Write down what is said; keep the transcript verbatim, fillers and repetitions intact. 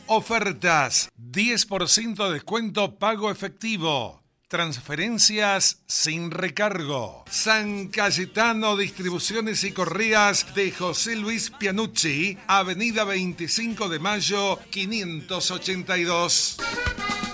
Ofertas: diez por ciento de descuento pago efectivo. Transferencias sin recargo. San Cayetano, distribuciones y correas de José Luis Pianucci, Avenida veinticinco de Mayo, quinientos ochenta y dos.